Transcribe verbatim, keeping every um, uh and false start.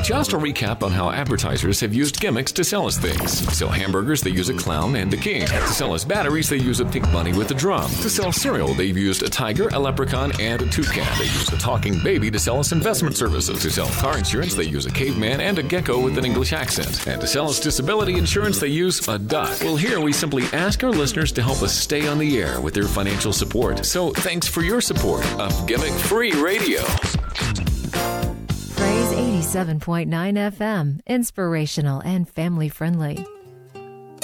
Just a recap on how advertisers have used gimmicks to sell us things. To sell hamburgers, they use a clown and a king. To sell us batteries, they use a pink bunny with a drum. To sell cereal, they've used a tiger, a leprechaun, and a toucan. They use a talking baby to sell us investment services. To sell car insurance, they use a caveman and a gecko with an English accent. And to sell us disability insurance, they use a duck. Well, here we simply ask our listeners to help us stay on the air with their financial support. So thanks for your support of Gimmick-Free Radio. Praise eighty-seven point nine F M, inspirational and family friendly.